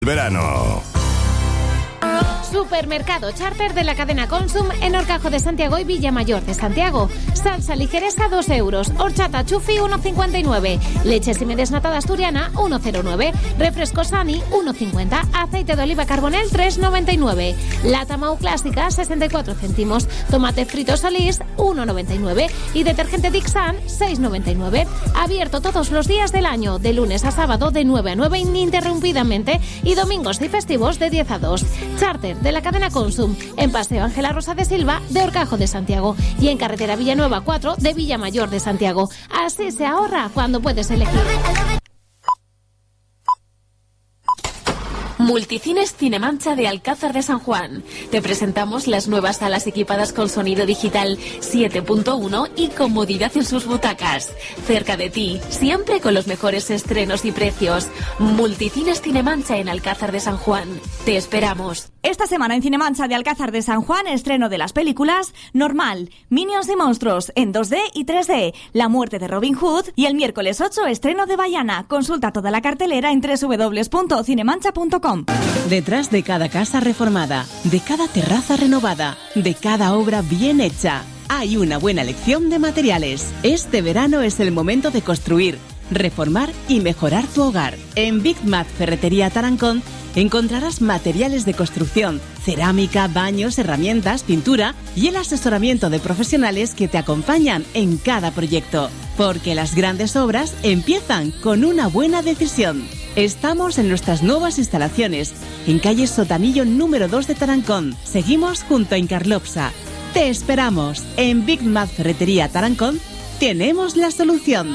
Verano. Supermercado Charter de la cadena Consum en Horcajo de Santiago y Villamayor de Santiago. Salsa ligeresa 2 euros. Horchata Chufi 1,59. Leche semidesnatada asturiana 1,09. Refresco Sani 1,50. Aceite de oliva Carbonel 3,99. Lata Mau clásica 64 céntimos. Tomate frito Solís 1,99. Y detergente Dixan 6,99. Abierto todos los días del año, de lunes a sábado de 9 a 9 ininterrumpidamente y domingos y festivos de 10 a 2. Charter de la cadena Consum en Paseo Ángela Rosa de Silva de Horcajo de Santiago y en Carretera Villanueva 4 de Villamayor de Santiago. Así se ahorra cuando puedes elegir. Multicines Cinemancha de Alcázar de San Juan. Te presentamos las nuevas salas equipadas con sonido digital 7.1 y comodidad en sus butacas. Cerca de ti, siempre con los mejores estrenos y precios. Multicines Cinemancha en Alcázar de San Juan. Te esperamos. Esta semana en Cinemancha de Alcázar de San Juan, estreno de las películas Normal, Minions y Monstruos en 2D y 3D, La muerte de Robin Hood y el miércoles 8 estreno de Baiana. Consulta toda la cartelera en www.cinemancha.com. Detrás de cada casa reformada, de cada terraza renovada, de cada obra bien hecha, hay una buena elección de materiales. Este verano es el momento de construir, reformar y mejorar tu hogar. En Big Mat Ferretería Tarancón encontrarás materiales de construcción, cerámica, baños, herramientas, pintura y el asesoramiento de profesionales que te acompañan en cada proyecto. Porque las grandes obras empiezan con una buena decisión. Estamos en nuestras nuevas instalaciones, en calle Sotanillo número 2 de Tarancón. Seguimos junto a Incarlopsa. Te esperamos. En Big Mat Ferretería Tarancón tenemos la solución.